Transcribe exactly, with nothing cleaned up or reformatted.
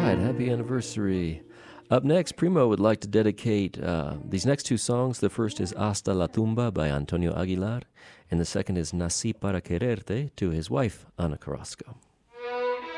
right, happy anniversary. Up next, Primo would like to dedicate uh, these next two songs. The first is Hasta la Tumba by Antonio Aguilar, and the second is Nací para Quererte to his wife, Ana Carrasco.